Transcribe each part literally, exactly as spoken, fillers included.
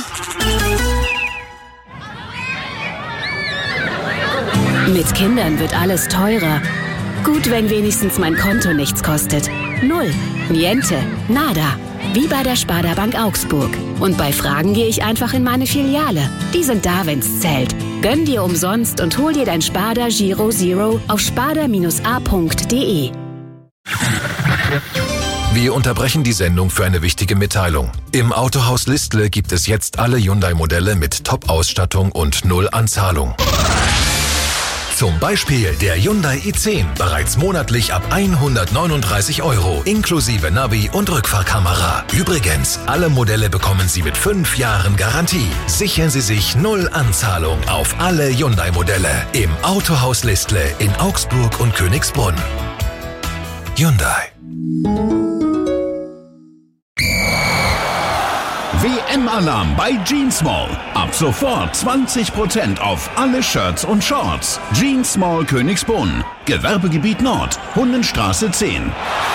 Mit Kindern wird alles teurer. Gut, wenn wenigstens mein Konto nichts kostet. Null. Niente. Nada. Wie bei der Sparda Bank Augsburg. Und bei Fragen gehe ich einfach in meine Filiale. Die sind da, wenn's zählt. Gönn dir umsonst und hol dir dein Sparda Giro Zero auf sparda Bindestrich a Punkt de. Wir unterbrechen die Sendung für eine wichtige Mitteilung. Im Autohaus Listle gibt es jetzt alle Hyundai-Modelle mit Top-Ausstattung und null Anzahlung. Zum Beispiel der Hyundai i zehn, bereits monatlich ab hundertneununddreißig Euro, inklusive Navi und Rückfahrkamera. Übrigens, alle Modelle bekommen Sie mit fünf Jahren Garantie. Sichern Sie sich null Anzahlung auf alle Hyundai-Modelle im Autohaus Listle in Augsburg und Königsbrunn. Hyundai. W M-Alarm bei Jeansmall. Ab sofort zwanzig Prozent auf alle Shirts und Shorts. Jeansmall Königsbrunn. Gewerbegebiet Nord. Hundenstraße zehn.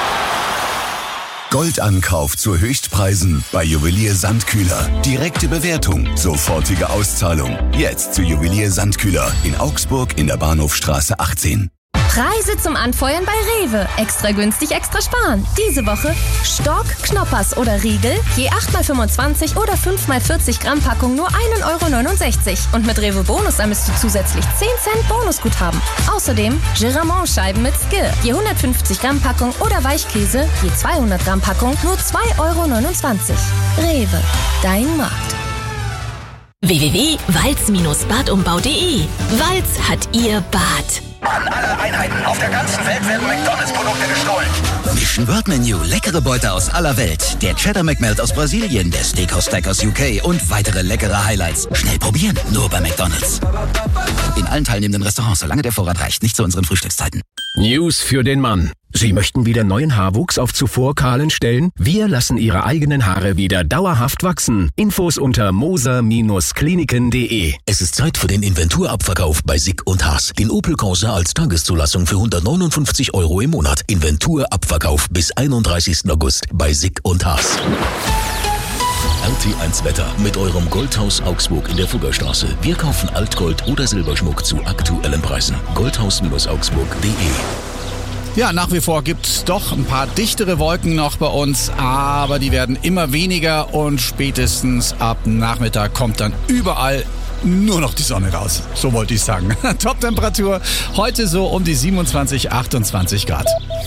Goldankauf zu Höchstpreisen bei Juwelier Sandkühler. Direkte Bewertung, sofortige Auszahlung. Jetzt zu Juwelier Sandkühler in Augsburg in der Bahnhofstraße achtzehn. Preise zum Anfeuern bei Rewe. Extra günstig, extra sparen. Diese Woche Stork, Knoppers oder Riegel. Je acht mal fünfundzwanzig oder fünf mal vierzig Gramm Packung nur ein Euro neunundsechzig. Und mit Rewe Bonus ermisst du zusätzlich zehn Cent Bonusguthaben. Außerdem Giramont-Scheiben mit Skill. Je hundertfünfzig Gramm Packung oder Weichkäse. Je zweihundert Gramm Packung nur zwei Euro neunundzwanzig. Rewe, dein Markt. w w w punkt walz Bad umbau punkt de. Walz hat ihr Bad. An alle Einheiten auf der ganzen Welt werden McDonalds-Produkte gestohlen. Mission World Menu, leckere Beute aus aller Welt. Der Cheddar McMelt aus Brasilien, der Steakhouse Stack aus U K und weitere leckere Highlights. Schnell probieren, nur bei McDonalds. In allen teilnehmenden Restaurants, solange der Vorrat reicht, nicht zu unseren Frühstückszeiten. News für den Mann. Sie möchten wieder neuen Haarwuchs auf zuvor kahlen Stellen? Wir lassen Ihre eigenen Haare wieder dauerhaft wachsen. Infos unter moser Kliniken punkt de. Es ist Zeit für den Inventurabverkauf bei Sick und Haas. Den Opel Corsa als Tageszulassung für hundertneunundfünfzig Euro im Monat. Inventurabverkauf bis einunddreißigsten August bei Sick und Haas. R T eins Wetter mit eurem Goldhaus Augsburg in der Fuggerstraße. Wir kaufen Altgold oder Silberschmuck zu aktuellen Preisen. goldhaus Augsburg punkt de. Ja, nach wie vor gibt's doch ein paar dichtere Wolken noch bei uns, aber die werden immer weniger und spätestens ab Nachmittag kommt dann überall nur noch die Sonne raus. So wollte ich sagen. Top-Temperatur heute so um die siebenundzwanzig, achtundzwanzig Grad.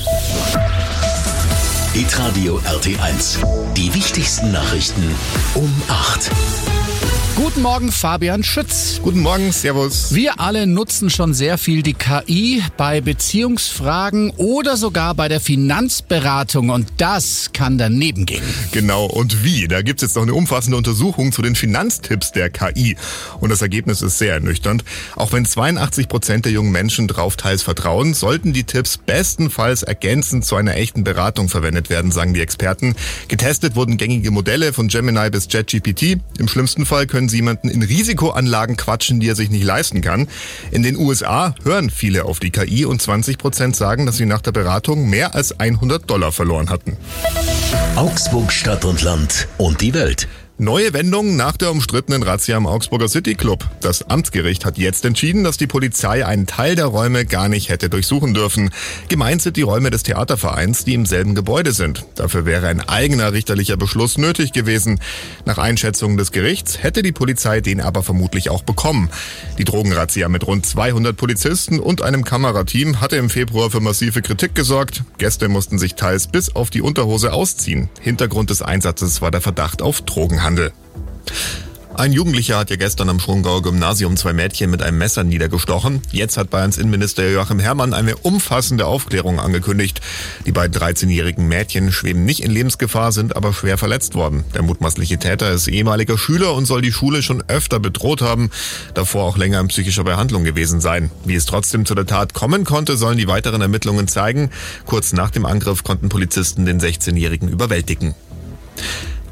Hitradio R T eins. Die wichtigsten Nachrichten um acht. Guten Morgen, Fabian Schütz. Guten Morgen, servus. Wir alle nutzen schon sehr viel die K I bei Beziehungsfragen oder sogar bei der Finanzberatung und das kann daneben gehen. Genau, und wie? Da gibt's jetzt noch eine umfassende Untersuchung zu den Finanztipps der K I und das Ergebnis ist sehr ernüchternd. Auch wenn zweiundachtzig Prozent der jungen Menschen drauf teils vertrauen, sollten die Tipps bestenfalls ergänzend zu einer echten Beratung verwendet werden, sagen die Experten. Getestet wurden gängige Modelle von Gemini bis ChatGPT. Im schlimmsten Fall können Sie jemanden in Risikoanlagen quatschen, die er sich nicht leisten kann. In den U S A hören viele auf die K I und zwanzig Prozent sagen, dass sie nach der Beratung mehr als hundert Dollar verloren hatten. Augsburg, Stadt und Land und die Welt. Neue Wendung nach der umstrittenen Razzia am Augsburger City Club. Das Amtsgericht hat jetzt entschieden, dass die Polizei einen Teil der Räume gar nicht hätte durchsuchen dürfen. Gemeint sind die Räume des Theatervereins, die im selben Gebäude sind. Dafür wäre ein eigener richterlicher Beschluss nötig gewesen. Nach Einschätzung des Gerichts hätte die Polizei den aber vermutlich auch bekommen. Die Drogenrazzia mit rund zweihundert Polizisten und einem Kamerateam hatte im Februar für massive Kritik gesorgt. Gäste mussten sich teils bis auf die Unterhose ausziehen. Hintergrund des Einsatzes war der Verdacht auf Drogenhandel. Ein Jugendlicher hat ja gestern am Schongauer Gymnasium zwei Mädchen mit einem Messer niedergestochen. Jetzt hat Bayerns Innenminister Joachim Herrmann eine umfassende Aufklärung angekündigt. Die beiden dreizehnjährigen Mädchen schweben nicht in Lebensgefahr, sind aber schwer verletzt worden. Der mutmaßliche Täter ist ehemaliger Schüler und soll die Schule schon öfter bedroht haben, davor auch länger in psychischer Behandlung gewesen sein. Wie es trotzdem zu der Tat kommen konnte, sollen die weiteren Ermittlungen zeigen. Kurz nach dem Angriff konnten Polizisten den sechzehnjährigen überwältigen.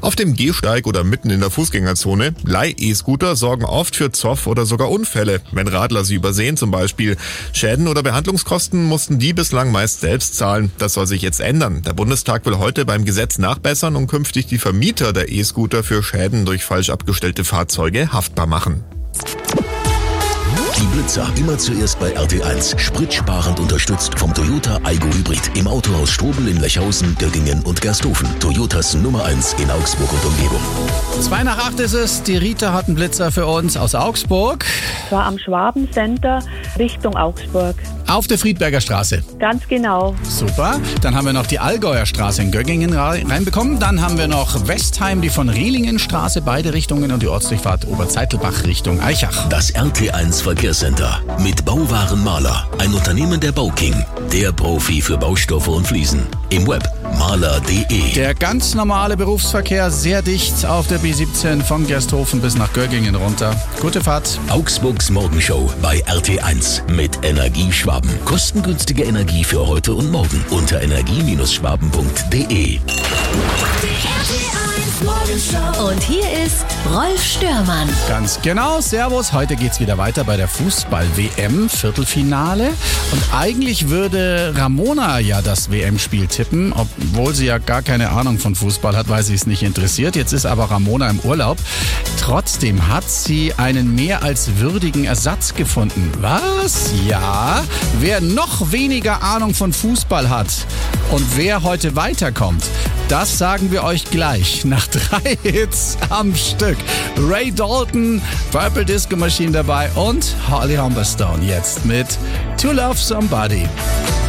Auf dem Gehsteig oder mitten in der Fußgängerzone. Leih-E-Scooter sorgen oft für Zoff oder sogar Unfälle, wenn Radler sie übersehen zum Beispiel. Schäden oder Behandlungskosten mussten die bislang meist selbst zahlen. Das soll sich jetzt ändern. Der Bundestag will heute beim Gesetz nachbessern und künftig die Vermieter der E-Scooter für Schäden durch falsch abgestellte Fahrzeuge haftbar machen. Die Blitzer immer zuerst bei R T eins. Spritsparend unterstützt vom Toyota Aygo Hybrid. Im Autohaus Strobel in Lechhausen, Göggingen und Gersthofen. Toyotas Nummer eins in Augsburg und Umgebung. Zwei nach acht ist es. Die Rita hat einen Blitzer für uns aus Augsburg. Das war am Schwabencenter Richtung Augsburg. Auf der Friedberger Straße. Ganz genau. Super. Dann haben wir noch die Allgäuer Straße in Göggingen reinbekommen. Dann haben wir noch Westheim, die von Rielingenstraße, beide Richtungen und die Ortsdurchfahrt Oberzeitelbach Richtung Eichach. Das R T eins Verkehrscenter mit Bauwaren Maler. Ein Unternehmen der Bauking. Der Profi für Baustoffe und Fliesen. Im Web maler punkt de. Der ganz normale Berufsverkehr sehr dicht auf der B siebzehn von Gersthofen bis nach Göggingen runter. Gute Fahrt. Augsburgs Morgenshow bei R T eins mit Energieschwaben. Kostengünstige Energie für heute und morgen unter energie Schwaben punkt de. Und hier ist Rolf Störmann. Ganz genau, servus. Heute geht's wieder weiter bei der Fußball-W M Viertelfinale. Und eigentlich würde Ramona ja das W M-Spiel tippen, obwohl sie ja gar keine Ahnung von Fußball hat, weil sie es nicht interessiert. Jetzt ist aber Ramona im Urlaub. Trotzdem hat sie einen mehr als würdigen Ersatz gefunden. Was? Ja. Wer noch weniger Ahnung von Fußball hat und wer heute weiterkommt, das sagen wir euch gleich nach drei Hits am Stück. Ray Dalton, Purple Disco Machine dabei und Holly Humberstone jetzt mit To Love Somebody.